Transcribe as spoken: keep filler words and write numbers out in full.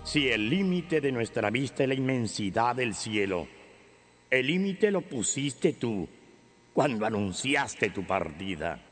Si el límite de nuestra vista es la inmensidad del cielo, el límite lo pusiste tú cuando anunciaste tu partida.